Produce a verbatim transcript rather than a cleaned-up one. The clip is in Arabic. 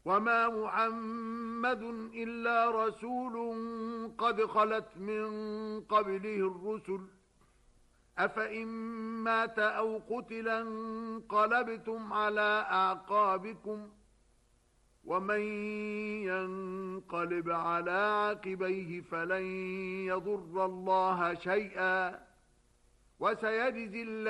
وما محمد إلا رسول قد خلت من قبله الرسل أفإن مات أو قتل انقلبتم على أعقابكم ومن ينقلب على عقبيه فلن يضر الله شيئا وسيجزي الله